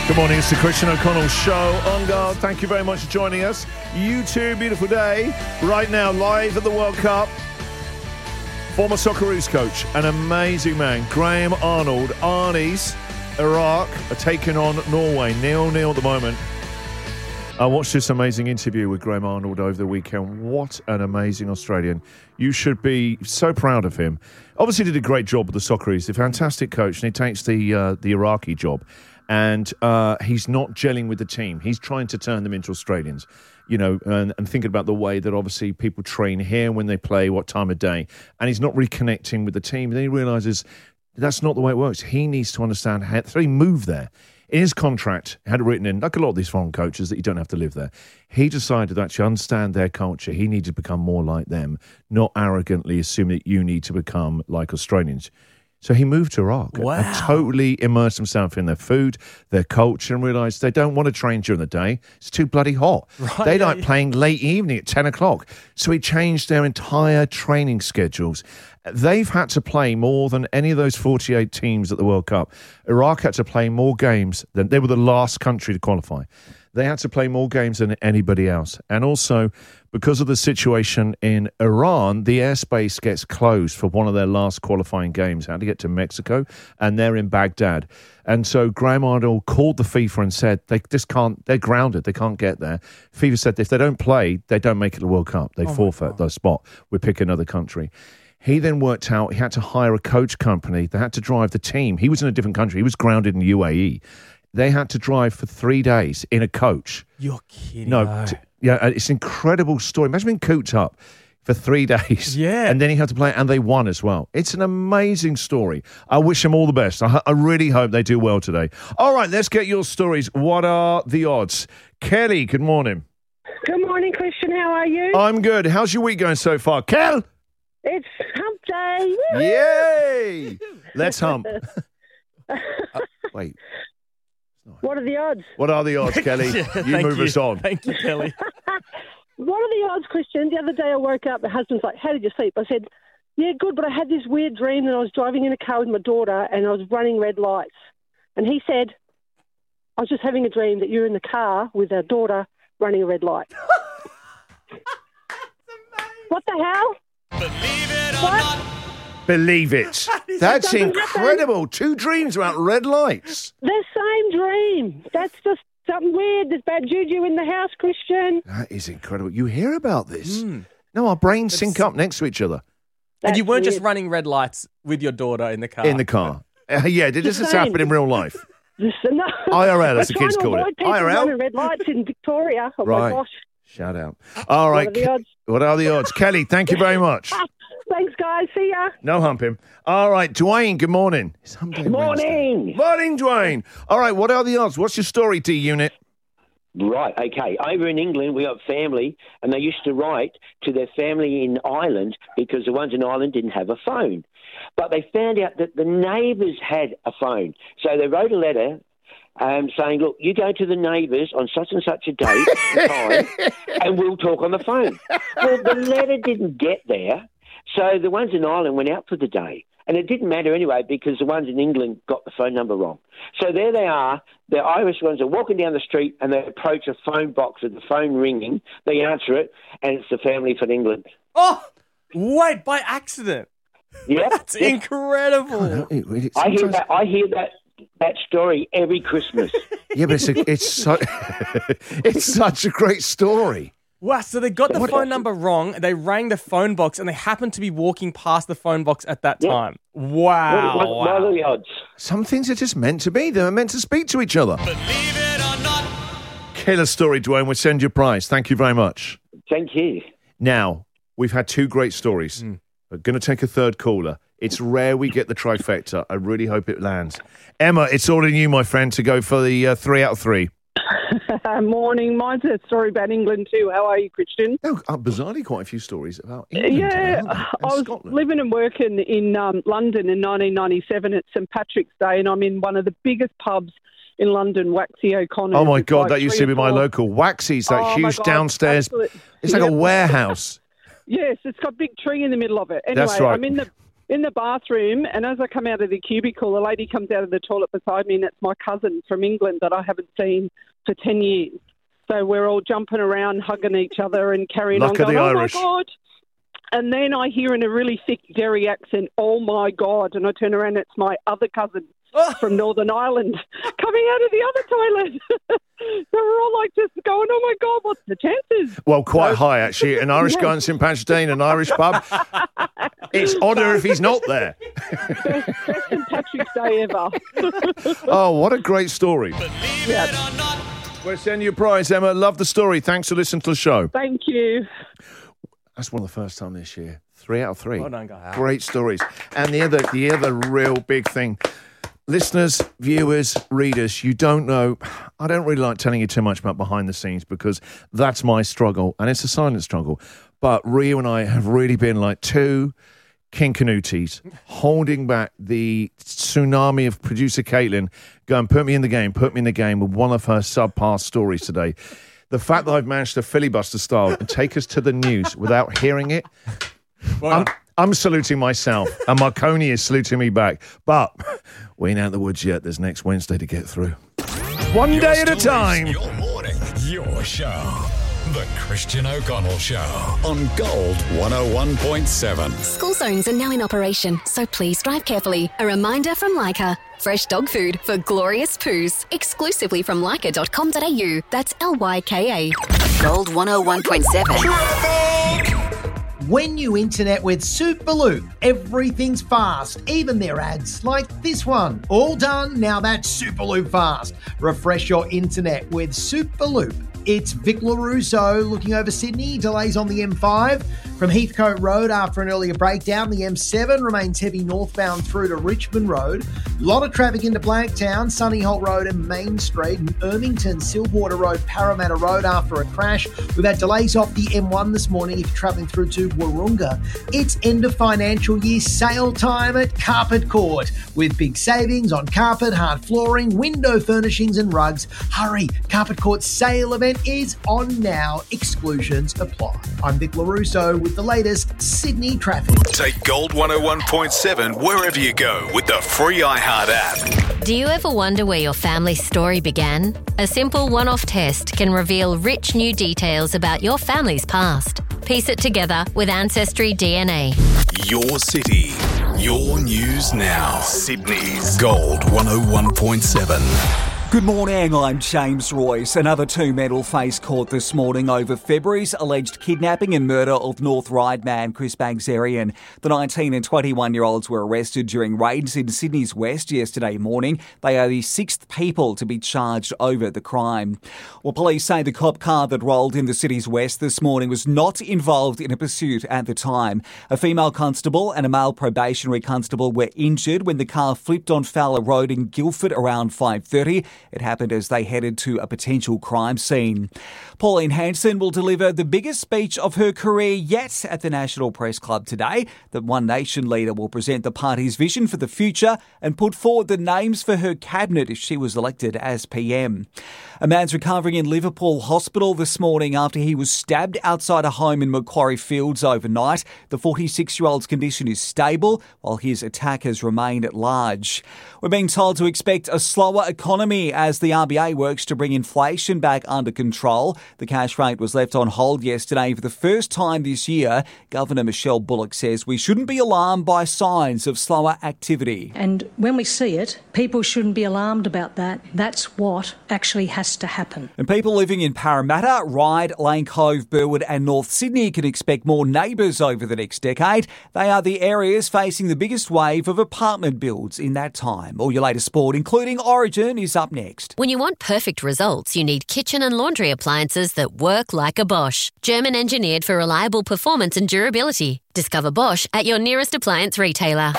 Good morning, it's the Christian O'Connell Show. On guard, thank you very much for joining us. You too, beautiful day. Right now, live at the World Cup. Former Socceroos coach, an amazing man, Graham Arnold. Arnie's Iraq are taking on Norway, 0-0 at the moment. I watched this amazing interview with Graham Arnold over the weekend. What an amazing Australian. You should be so proud of him. Obviously did a great job with the Socceroos. He's a fantastic coach, and he takes the Iraqi job. And he's not gelling with the team. He's trying to turn them into Australians, you know, and thinking about the way that obviously people train here when they play, what time of day. And he's not really connecting with the team. Then he realises that's not the way it works. He needs to understand how. So he moved there. In his contract, had it written in, like a lot of these foreign coaches, that you don't have to live there. He decided to actually understand their culture. He needed to become more like them, not arrogantly assume that you need to become like Australians. So he moved to Iraq and totally immersed himself in their food, their culture, and realised they don't want to train during the day. It's too bloody hot. Right, they like playing late evening at 10 o'clock. So he changed their entire training schedules. They've had to play more than any of those 48 teams at the World Cup. Iraq had to play more games than they were the last country to qualify. They had to play more games than anybody else. And also, because of the situation in Iran, the airspace gets closed for one of their last qualifying games, how to get to Mexico, and they're in Baghdad. And so Graham Arnold called the FIFA and said, they're grounded, they can't get there. FIFA said if they don't play, they don't make it to the World Cup. They forfeit their spot. We pick another country. He then worked out he had to hire a coach company. They had to drive the team. He was in a different country. He was grounded in UAE. They had to drive for 3 days in a coach. You're kidding. No, yeah, it's an incredible story. Imagine being cooped up for 3 days. Yeah. And then he had to play, and they won as well. It's an amazing story. I wish them all the best. I really hope they do well today. All right, let's get your stories. What are the odds? Kelly, good morning. Good morning, Christian. How are you? I'm good. How's your week going so far? Kel? It's hump day. Woo-hoo! Yay! Let's hump. Wait. What are the odds? What are the odds, Kelly? You move us on. Thank you, Kelly. What are the odds, Christian? The other day I woke up, my husband's like, how did you sleep? I said, yeah, good, but I had this weird dream that I was driving in a car with my daughter and I was running red lights. And he said, I was just having a dream that you're in the car with our daughter running a red light. What the hell? Believe it or What? not. Believe it. That's incredible. 2 dreams about red lights. The same dream. That's just something weird. There's bad juju in the house, Christian. That is incredible. You hear about this? No, our brains sync up next to each other. And you weren't That's just running red lights with your daughter in the car. In the car. Yeah, did this same. happen in real life? No. IRL, as the kids call it. People IRL? running red lights in Victoria. Oh, Right. my gosh. Shout out. All right. What are the odds? What are the odds? Kelly, thank you very much. Thanks, guys. See ya. No humping. All right, Dwayne, good morning. It's hump day Wednesday. Morning. Morning, Dwayne. All right, what are the odds? What's your story, D-Unit? Right, okay. Over in England, we got family, and they used to write to their family in Ireland because the ones in Ireland didn't have a phone. But they found out that the neighbours had a phone. So they wrote a letter saying, look, you go to the neighbours on such and such a date, time, and we'll talk on the phone. Well, the letter didn't get there, so the ones in Ireland went out for the day. And it didn't matter anyway because the ones in England got the phone number wrong. So there they are. The Irish ones are walking down the street and they approach a phone box with the phone ringing. They answer it, and it's the family from England. Oh, wait, by accident. Yeah, That's incredible. I hear that story every Christmas. Yeah, but it's such a great story. Wow, so they got the phone number wrong, they rang the phone box, and they happened to be walking past the phone box at that time. Wow. What are the odds? Some things are just meant to be. They're meant to speak to each other. Believe it or not. Killer story, Dwayne. We'll send you a prize. Thank you very much. Thank you. Now, we've had 2 great stories. We're going to take a third caller. It's rare we get the trifecta. I really hope it lands. Emma, it's all in you, my friend, to go for the 3 out of 3. Morning. Mine's a story about England too. How are you, Christian? No, bizarrely quite a few stories about England. Yeah, and I was Scotland. living and working in London in 1997 at St Patrick's Day, and I'm in one of the biggest pubs in London, Waxy O'Connor. Oh, my God, that used to be my local. Waxy's, that huge downstairs. Absolutely. It's like a warehouse. Yes, it's got a big tree in the middle of it. Anyway, That's right. I'm in the in the bathroom, and as I come out of the cubicle, a lady comes out of the toilet beside me, and it's my cousin from England that I haven't seen for 10 years. So we're all jumping around, hugging each other and carrying on, going, oh, my God. And then I hear in a really thick Derry accent, oh, my God. And I turn around, it's my other cousin from Northern Ireland coming out of the other toilet. So we're all like just going, oh, my God, what's the chances? Well, quite high, actually. An Irish guy in St. Patrick's Day in an Irish pub. It's odder if he's not there. Best St. Patrick's Day ever. Oh, what a great story. Believe it or not. We'll send you a prize, Emma. Love the story. Thanks for listening to the show. Thank you. That's one of the first time this year. 3 out of 3. Well done, guys. Great stories. And the other real big thing, listeners, viewers, readers, you don't know. I don't really like telling you too much about behind the scenes because that's my struggle, and it's a silent struggle. But Rio and I have really been like two King Canutis holding back the tsunami of producer Caitlin going, put me in the game with one of her subpar stories today. The fact that I've managed to filibuster style and take us to the news without hearing it, I'm saluting myself, and Marconi is saluting me back. But we ain't out of the woods yet. There's next Wednesday to get through. One day at a time. Your morning, your show. The Christian O'Connell Show on Gold 101.7. School zones are now in operation, so please drive carefully. A reminder from Leica. Fresh dog food for glorious poos. Exclusively from leica.com.au. That's Lyka. Gold 101.7. When you internet with Superloop, everything's fast, even their ads like this one. All done, now that's Superloop fast. Refresh your internet with Superloop. It's Vic LaRusso looking over Sydney. Delays on the M5 from Heathcote Road after an earlier breakdown. The M7 remains heavy northbound through to Richmond Road. A lot of traffic into Blacktown, Sunnyholt Road and Main Street, and Ermington, Silverwater Road, Parramatta Road after a crash. We've had delays off the M1 this morning if you're travelling through to Wahroonga. It's end of financial year sale time at Carpet Court with big savings on carpet, hard flooring, window furnishings and rugs. Hurry, Carpet Court's sale event is on now. Exclusions apply. I'm Vic LaRusso with the latest Sydney traffic. Take Gold 101.7 wherever you go with the free iHeart app. Do you ever wonder where your family's story began? A simple one-off test can reveal rich new details about your family's past. Piece it together with Ancestry DNA. Your city, your news now. Sydney's Gold 101.7. Good morning, I'm James Royce. Another two men will face court this morning over February's alleged kidnapping and murder of North Ryde man Chris Bagzerian. The 19 and 21-year-olds were arrested during raids in Sydney's West yesterday morning. They are the sixth people to be charged over the crime. Well, police say the cop car that rolled in the city's West this morning was not involved in a pursuit at the time. A female constable and a male probationary constable were injured when the car flipped on Fowler Road in Guildford around 5:30. It happened as they headed to a potential crime scene. Pauline Hanson will deliver the biggest speech of her career yet at the National Press Club today. The One Nation leader will present the party's vision for the future and put forward the names for her cabinet if she was elected as PM. A man's recovering in Liverpool Hospital this morning after he was stabbed outside a home in Macquarie Fields overnight. The 46-year-old's condition is stable, while his attackers remain at large. We're being told to expect a slower economy as the RBA works to bring inflation back under control. The cash rate was left on hold yesterday for the first time this year. Governor Michelle Bullock says we shouldn't be alarmed by signs of slower activity. And when we see it, people shouldn't be alarmed about that. That's what actually has to happen. And people living in Parramatta, Ryde, Lane Cove, Burwood and North Sydney can expect more neighbours over the next decade. They are the areas facing the biggest wave of apartment builds in that time. All your latest sport, including Origin, is up next. When you want perfect results, you need kitchen and laundry appliances that work like a Bosch. German engineered for reliable performance and durability. Discover Bosch at your nearest appliance retailer.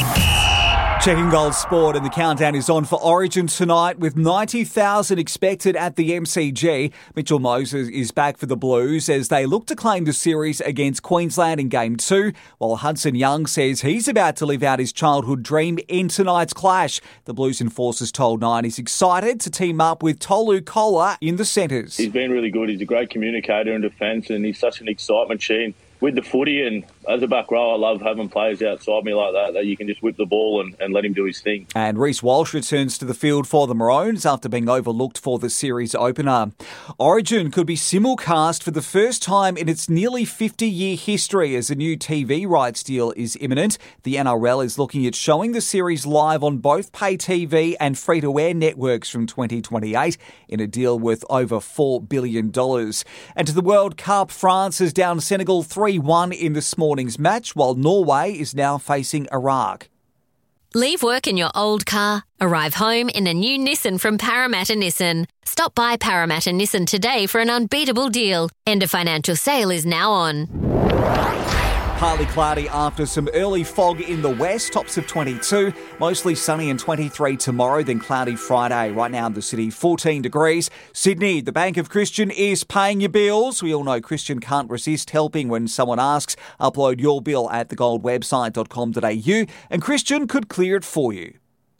Checking Gold Sport, and the countdown is on for Origin tonight with 90,000 expected at the MCG. Mitchell Moses is back for the Blues as they look to claim the series against Queensland in Game 2, while Hudson Young says he's about to live out his childhood dream in tonight's clash. The Blues enforcers told Nine he's excited to team up with Tolu Kola in the centres. He's been really good. He's a great communicator in defence and he's such an excitement machine with the footy, and as a back row, I love having players outside me like that you can just whip the ball and let him do his thing. And Reece Walsh returns to the field for the Maroons after being overlooked for the series opener. Origin could be simulcast for the first time in its nearly 50-year history as a new TV rights deal is imminent. The NRL is looking at showing the series live on both pay TV and free-to-air networks from 2028 in a deal worth over $4 billion. And to the World Cup, France is down Senegal 3-1 in this morning's match, while Norway is now facing Iraq. Leave work in your old car. Arrive home in a new Nissan from Parramatta Nissan. Stop by Parramatta Nissan today for an unbeatable deal. End of financial sale is now on. Partly cloudy after some early fog in the west, tops of 22. Mostly sunny and 23 tomorrow, then cloudy Friday. Right now in the city, 14 degrees. Sydney, the Bank of Christian is paying your bills. We all know Christian can't resist helping when someone asks. Upload your bill at thegoldwebsite.com.au and Christian could clear it for you.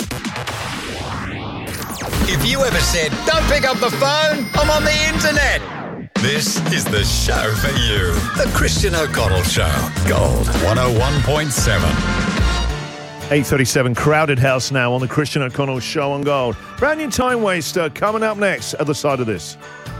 If you ever said, don't pick up the phone, I'm on the internet. This is the show for you. The Christian O'Connell Show. Gold 101.7. 8:37, Crowded House now on the Christian O'Connell Show on Gold. Brand new Time Waster coming up next. Other side of this.